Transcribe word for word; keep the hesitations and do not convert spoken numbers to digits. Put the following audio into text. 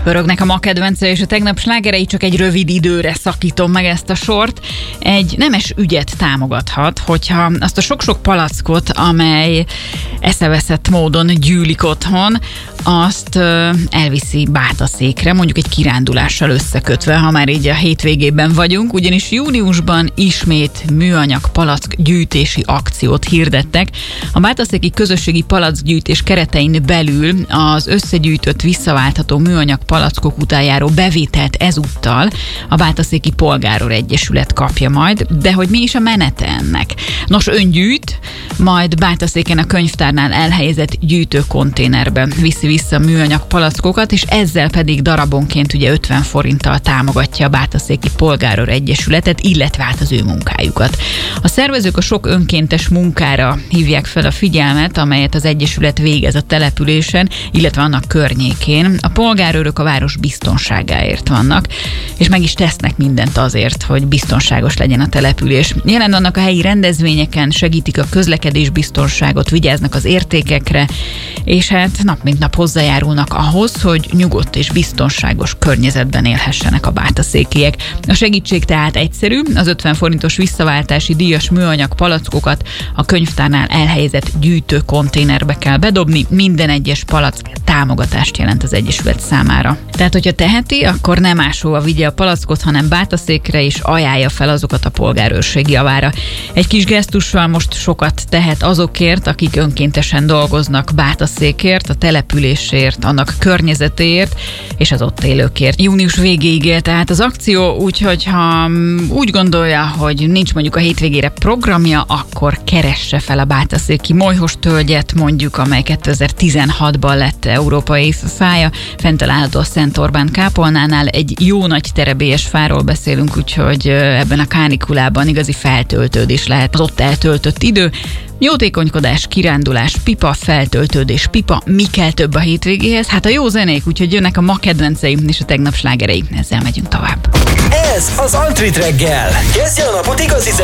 Pörögnek a ma kedvence és a tegnap slágerei, csak egy rövid időre szakítom meg ezt a sort. Egy nemes ügyet támogathat, hogyha azt a sok-sok palackot, amely eszeveszett módon gyűlik otthon, azt elviszi bátaszékre, mondjuk egy kirándulással összekötve, ha már így a hétvégében vagyunk, ugyanis júniusban ismét műanyag palack gyűjtési akciót hirdettek. A bátaszéki közösségi palackgyűjtés keretein belül az összegyűjtött visszaváltható műanyag palackok után járó bevételt ezúttal a Bátaszéki Polgárőr Egyesület kapja majd, de hogy mi is a menete ennek? Nos, ön gyűjt, majd Bátaszéken a könyvtárnál elhelyezett gyűjtőkonténerbe viszi vissza műanyag palackokat, és ezzel pedig darabonként ugye ötven forinttal támogatja a Bátaszéki Polgárőr Egyesületet, illetve hát az ő munkájukat. A szervezők a sok önkéntes munkára hívják fel a figyelmet, amelyet az Egyesület végez a településen, illetve annak környékén. A polgárőrök a város biztonságáért vannak, és meg is tesznek mindent azért, hogy biztonságos legyen a település. Jelen vannak a helyi rendezvényeken, segítik a közlekedés biztonságot, vigyáznak az értékekre, és hát nap mint nap hozzájárulnak ahhoz, hogy nyugodt és biztonságos környezetben élhessenek a bátaszékiek. A segítség tehát egyszerű, az ötven forintos visszaváltási díjas műanyag palackokat a könyvtárnál elhelyezett gyűjtőkonténerbe kell bedobni, minden egyes palack támogatást jelent az Egyesület számára. Tehát, hogyha teheti, akkor nem máshova vigye a palackot, hanem Bátaszékre, és ajánlja fel azokat a polgárőrség javára. Egy kis gesztussal most sokat tehet azokért, akik önkéntesen dolgoznak Bátaszékért, a településért, annak környezetéért, és az ott élőkért. Június végéig él tehát az akció, úgyhogy ha úgy gondolja, hogy nincs mondjuk a hétvégére programja, akkor keresse fel a Bátaszéki molyhos tölgyet, mondjuk, amely kétezer-tizenhatban lett európai fája, fent található a Szent Orbán kápolnánál. Egy jó nagy terebélyes fáról beszélünk, úgyhogy ebben a kánikulában igazi feltöltődés lehet az ott eltöltött idő. Jótékonykodás, kirándulás, pipa, feltöltődés, pipa, mi kell több a hétvégéhez? Hát a jó zenék, úgyhogy jönnek a ma kedvenceim és a tegnap slágerei. Ezzel megyünk tovább. Ez az Antrit reggel. Kezdje a napot igazi